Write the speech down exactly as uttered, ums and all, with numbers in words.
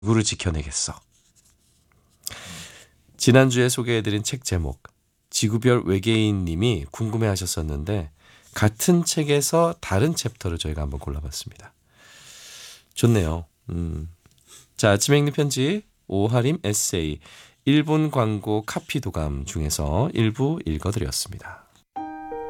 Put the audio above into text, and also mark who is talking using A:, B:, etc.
A: 누구를 지켜내겠어. 지난주에 소개해드린 책 제목 지구별 외계인님이 궁금해하셨었는데 같은 책에서 다른 챕터를 저희가 한번 골라봤습니다. 좋네요. 음. 자, 아침에 읽는 편지 오하림 에세이 일본 광고 카피 도감 중에서 일부 읽어드렸습니다.